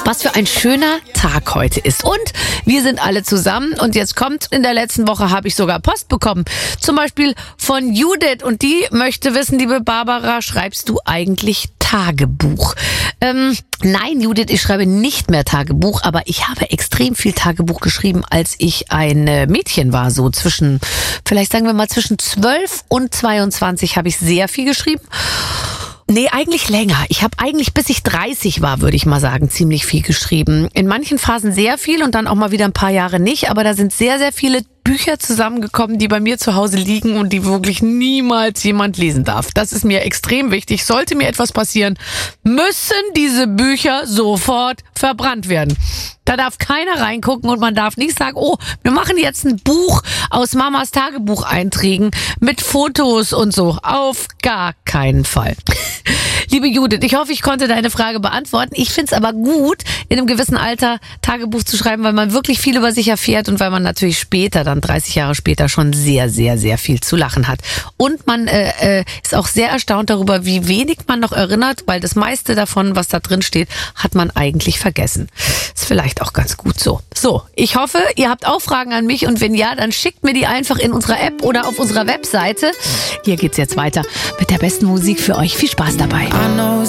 Was für ein schöner Tag heute ist. Und wir sind alle zusammen. Und jetzt kommt, in der letzten Woche habe ich sogar Post bekommen. Zum Beispiel von Judith. Und die möchte wissen, liebe Barbara, schreibst du eigentlich Tagebuch? Nein, Judith, ich schreibe nicht mehr Tagebuch, aber ich habe extrem viel Tagebuch geschrieben, als ich ein Mädchen war. So vielleicht sagen wir mal zwischen 12 und 22 habe ich sehr viel geschrieben. Nee, eigentlich länger. Ich habe eigentlich, bis ich 30 war, würde ich mal sagen, ziemlich viel geschrieben. In manchen Phasen sehr viel und dann auch mal wieder ein paar Jahre nicht. Aber da sind sehr, sehr viele Bücher zusammengekommen, die bei mir zu Hause liegen und die wirklich niemals jemand lesen darf. Das ist mir extrem wichtig. Sollte mir etwas passieren, müssen diese Bücher sofort verbrannt werden. Da darf keiner reingucken und man darf nicht sagen, oh, wir machen jetzt ein Buch aus Mamas Tagebucheinträgen mit Fotos und so. Auf gar keinen Fall. Liebe Judith, ich hoffe, ich konnte deine Frage beantworten. Ich find's aber gut, in einem gewissen Alter Tagebuch zu schreiben, weil man wirklich viel über sich erfährt und weil man natürlich später, dann 30 Jahre später, schon sehr, sehr, sehr viel zu lachen hat. Und man ist auch sehr erstaunt darüber, wie wenig man noch erinnert, weil das meiste davon, was da drin steht, hat man eigentlich vergessen. Ist vielleicht auch ganz gut so. So, ich hoffe, ihr habt auch Fragen an mich und wenn ja, dann schickt mir die einfach in unserer App oder auf unserer Webseite. Hier geht's jetzt weiter mit der besten Musik für euch. Viel Spaß dabei.